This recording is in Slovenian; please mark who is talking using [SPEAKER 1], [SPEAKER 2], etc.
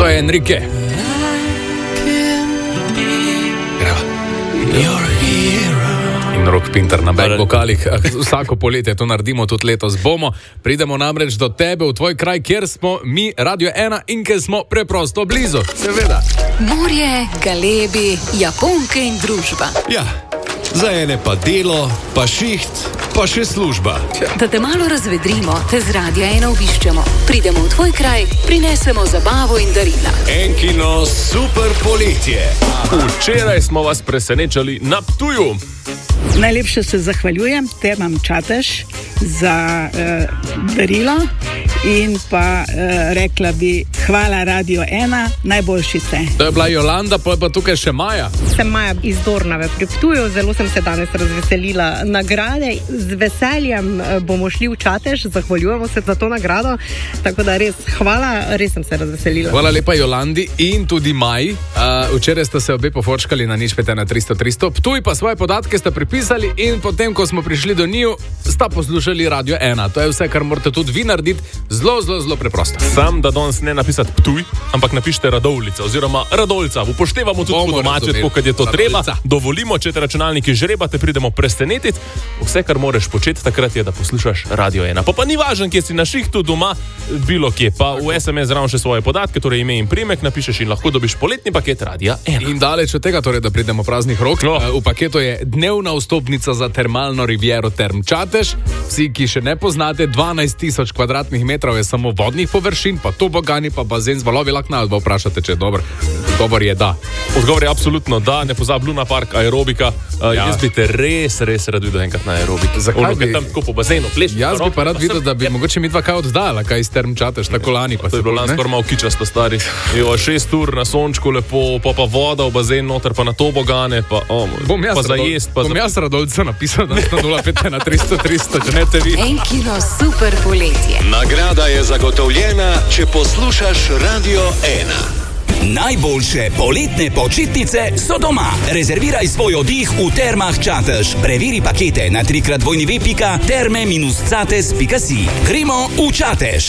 [SPEAKER 1] je Enrique. In Rok Pinter na back vokalih. Vsako poletje to naredimo, tudi letos bomo. Pridemo namreč do tebe v tvoj kraj, kjer smo mi, Radio 1, in kjer smo preprosto blizu. Seveda.
[SPEAKER 2] Morje, galebi, Japonke in družba.
[SPEAKER 3] Ja, za ene pa delo, pa šiht, pa še služba.
[SPEAKER 2] Da te malo razvedrimo, te z Radia 1 obiščemo. Pridemo v tvoj kraj, prinesemo zabavo in darila.
[SPEAKER 3] Enkino super poletje.
[SPEAKER 4] Včeraj smo vas presenečali na Ptuju.
[SPEAKER 5] Najlepše se zahvaljujem Termam Čatež za darilo in pa rekla bi hvala Radio 1, najboljši ste.
[SPEAKER 1] To je bila Jolanda, pa tukaj še Maja.
[SPEAKER 6] Sem Maja iz Dornave pri Ptuju, zelo sem se danes razveselila nagrade. Z veseljem bomo šli v Čatež, zahvaljujemo se za to nagrado, tako da res hvala, res sem se razveselila.
[SPEAKER 1] Hvala lepa Jolandi in tudi Maji. Včeraj ste se obe poforčkali na nič 5 na 300. Ptuj pa svoje podatke ste pripisali in potem, ko smo prišli do njiju, sta poslušali Radio 1. To je vse, kar morate tudi vi narediti. Zelo, zelo, zelo preprosto.
[SPEAKER 4] Sam, da danes ne napisati Ptuj, ampak napišite Radovljica oziroma Radovljica. Upoštevamo tudi po domače, tako kad je to treba. Dovolimo, če te računalniki žrebate, pridemo presenetiti. Vse, kar moreš početi takrat je, da poslušaš Radio 1. Pa ni važno, kje si na šihtu doma, bilo kje. Pa v SMS zraven še svoje podatke, torej ime in priimek napišeš in lahko dobiš poletni paket Radia 1.
[SPEAKER 1] In daleč od tega, torej, da pridemo praznih rok. V paketu je dnevna vstopnica za termalno riviero Term Čatež. Vsi, ki še ne poznate, 12,000 kvadratnih metrov je samo vodnih površin, pa tobogani, pa bazen z valovi, lahko nas vprašate, če je dober. Odgovor je da.
[SPEAKER 4] Odgovor je absolutno da, ne pozabi Luna Park, aerobika. Jaz bi te res rad videl enkrat na aerobiki.
[SPEAKER 1] Zakaj bi?
[SPEAKER 4] Tam tako po bazenu pleš.
[SPEAKER 1] Jaz bi pa rad videl, da bi mogoče mi dva kaj oddala, kaj iz Term Čatež, tako lani.
[SPEAKER 4] To je bilo lani skoraj malo kičasto, stari. 6 ur na sončku, lepo, pa voda v bazen noter, pa na tobogane, pa za jest.
[SPEAKER 1] Bom jaz Radovljica napisal, da ste 0,5 na 300, če ne te vi.
[SPEAKER 2] Enkino super poletje.
[SPEAKER 3] Nagrada je zagotovljena, če poslušaš Radio 1.
[SPEAKER 7] Najboljše poletne počitnice so doma. Rezerviraj svoj oddih v Termah Čatež. Preveri pakete na www.terme-cates.si. Gremo v Čatež.